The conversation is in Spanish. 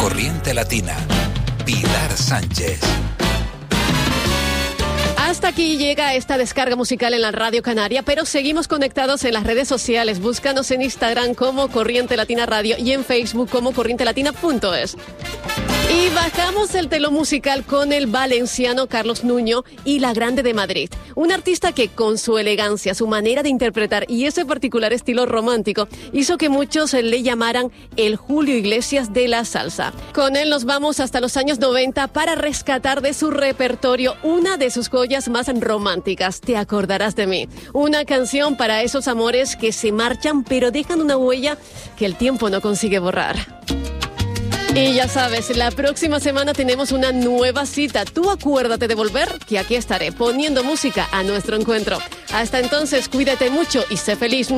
Corriente Latina. Pilar Sánchez. Hasta aquí llega esta descarga musical en la Radio Canaria, pero seguimos conectados en las redes sociales. Búscanos en Instagram como Corriente Latina Radio y en Facebook como corrientelatina.es. Y bajamos el telón musical con el valenciano Carlos Nuño y La Grande de Madrid. Un artista que con su elegancia, su manera de interpretar y ese particular estilo romántico hizo que muchos le llamaran el Julio Iglesias de la salsa. Con él nos vamos hasta los años 90 para rescatar de su repertorio una de sus joyas más románticas, Te acordarás de mí. Una canción para esos amores que se marchan pero dejan una huella que el tiempo no consigue borrar. Y ya sabes, la próxima semana tenemos una nueva cita. Tú acuérdate de volver, que aquí estaré poniendo música a nuestro encuentro. Hasta entonces, cuídate mucho y sé feliz.